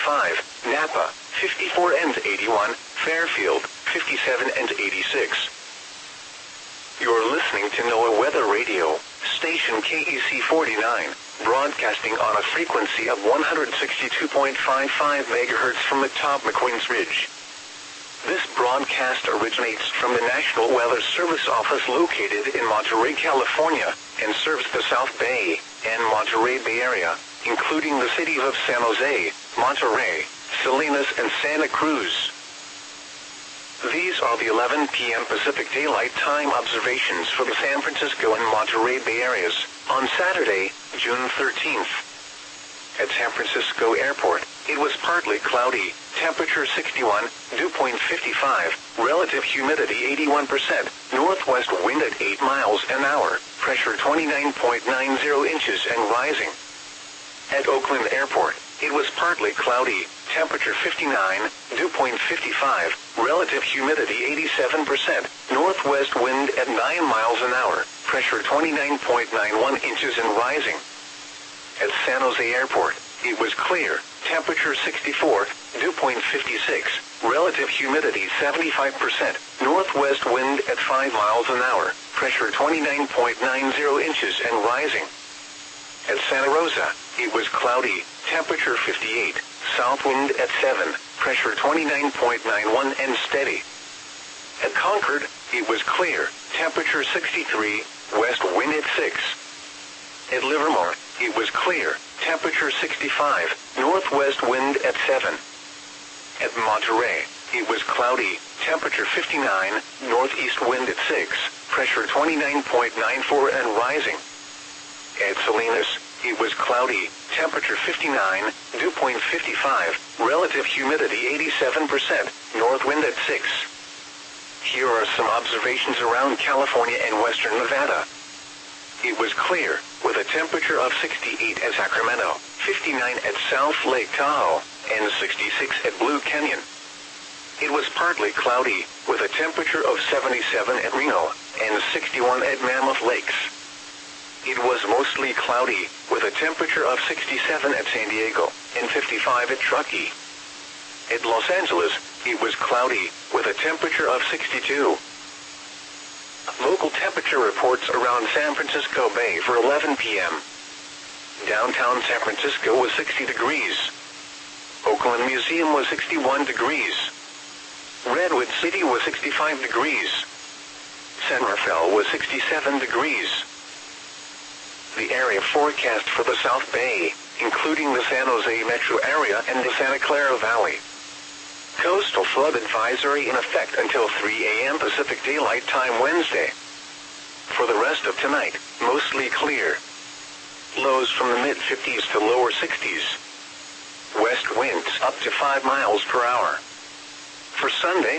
55, Napa, 54 and 81, Fairfield, 57 and 86. You're listening to NOAA Weather Radio, station KEC 49, broadcasting on a frequency of 162.55 MHz from atop McQueen's Ridge. This broadcast originates from the National Weather Service office located in Monterey, California, and serves the South Bay and Monterey Bay Area, including the cities of San Jose, Monterey, Salinas, and Santa Cruz. These are the 11 p.m. Pacific Daylight Time observations for the San Francisco and Monterey Bay areas on Saturday, June 13th. At San Francisco Airport, it was partly cloudy, temperature 61, dew point 55, relative humidity 81%, northwest wind at 8 miles an hour, pressure 29.90 inches and rising. At Oakland Airport, it was partly cloudy, temperature 59, dew point 55, relative humidity 87%, northwest wind at 9 miles an hour, pressure 29.91 inches and rising. At San Jose Airport, it was clear, temperature 64, dew point 56, relative humidity 75%, northwest wind at 5 miles an hour, pressure 29.90 inches and rising. At Santa Rosa, it was cloudy, temperature 58, south wind at 7, pressure 29.91 and steady. At Concord, it was clear, temperature 63, west wind at 6. At Livermore, it was clear, temperature 65, northwest wind at 7. At Monterey, it was cloudy, temperature 59, northeast wind at 6, pressure 29.94 and rising. At Salinas, it was cloudy, temperature 59, dew point 55, relative humidity 87%, north wind at 6. Here are some observations around California and western Nevada. It was clear, with a temperature of 68 at Sacramento, 59 at South Lake Tahoe, and 66 at Blue Canyon. It was partly cloudy, with a temperature of 77 at Reno, and 61 at Mammoth Lakes. It was mostly cloudy, with a temperature of 67 at San Diego, and 55 at Truckee. At Los Angeles, it was cloudy, with a temperature of 62. Local temperature reports around San Francisco Bay for 11 p.m. Downtown San Francisco was 60 degrees. Oakland Museum was 61 degrees. Redwood City was 65 degrees. San Rafael was 67 degrees. The area forecast for the South Bay, including the San Jose metro area and the Santa Clara Valley. Coastal flood advisory in effect until 3 a.m. Pacific Daylight Time Wednesday. For the rest of tonight, mostly clear. Lows from the mid-50s to lower 60s. West winds up to 5 miles per hour. For Sunday,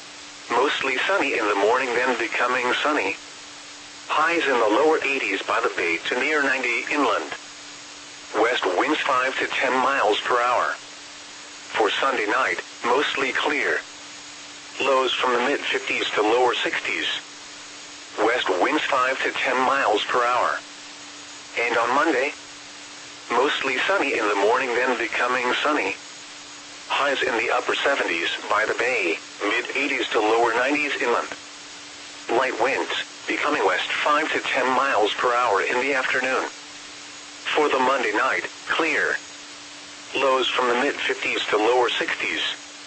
mostly sunny in the morning, then becoming sunny. Highs in the lower 80s by the bay to near 90 inland. West winds 5 to 10 miles per hour. For Sunday night, mostly clear. Lows from the mid-50s to lower 60s. West winds 5 to 10 miles per hour. And on Monday, mostly sunny in the morning, then becoming sunny. Highs in the upper 70s by the bay, mid-80s to lower 90s inland. Light winds, becoming west 5 to 10 miles per hour in the afternoon. For the Monday night, clear. Lows from the mid-50s to lower 60s.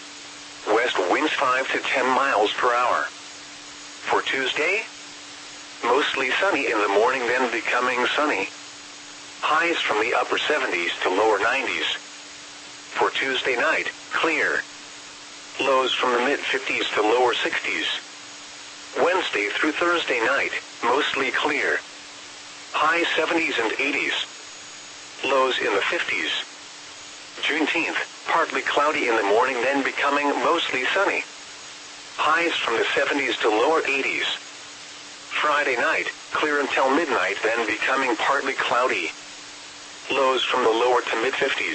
West winds 5 to 10 miles per hour. For Tuesday, mostly sunny in the morning, then becoming sunny. Highs from the upper 70s to lower 90s. For Tuesday night, clear. Lows from the mid-50s to lower 60s. Wednesday through Thursday night, mostly clear. High 70s and 80s. Lows in the 50s. Juneteenth, partly cloudy in the morning, then becoming mostly sunny. Highs from the 70s to lower 80s. Friday night, clear until midnight, then becoming partly cloudy. Lows from the lower to mid-50s.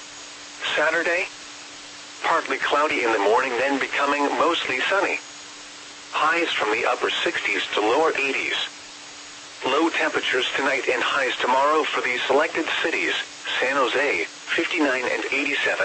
Saturday, partly cloudy in the morning, then becoming mostly sunny. Highs from the upper 60s to lower 80s. Low temperatures tonight and highs tomorrow for these selected cities: San Jose, 59 and 87,